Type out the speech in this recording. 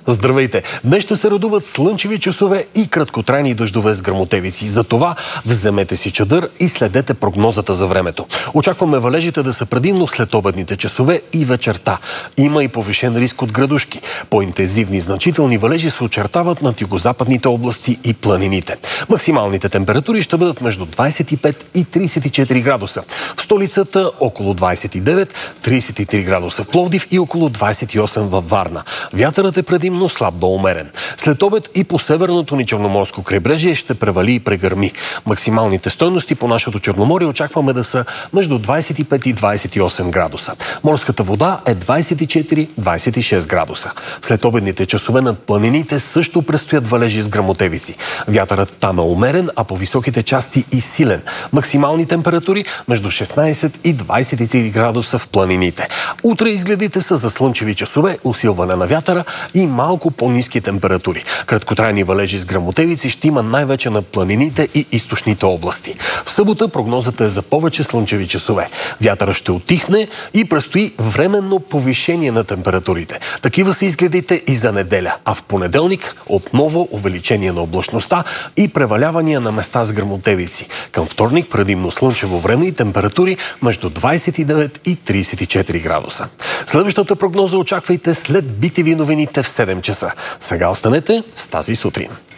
Здравейте! Днес ще се радуват слънчеви часове и краткотрайни дъждове с гръмотевици. Затова вземете си чадър и следете прогнозата за времето. Очакваме валежите да са предимно след обедните часове и вечерта. Има и повишен риск от градушки. По-интензивни значителни валежи се очертават над югозападните области и планините. Максималните температури ще бъдат между 25 и 34 градуса. В столицата около 29, 33 градуса в Пловдив и около 28 във Варна. Вятърът е предимно слаб до умерен. След обед и по северното ни черноморско крайбрежие ще превали и прегърми. Максималните стойности по нашето Черноморие очакваме да са между 25 и 28 градуса. Морската вода е 24-26 градуса. След обедните часове над планините също предстоят валежи с гръмотевици. Вятърът там е умерен, а по високите части и силен. Максимални температури между 16 и 23 градуса в планините. Утре изгледите са за слънчеви часове, усилване на вятъра и малко по-ниски температури. Краткотрайни валежи с гръмотевици ще има най-вече на планините и източните области. В събота прогнозата е за повече слънчеви часове. Вятъра ще утихне и предстои временно повишение на температурите. Такива са изгледите и за неделя. А в понеделник отново увеличение на облачността и превалявания на места с гръмотевици. Към вторник предимно слънчево време и температури между 29 и 34 градуса. Следващата прогноза очаквайте след BTV новините в 7 часа. Сега останете с тази сутрин.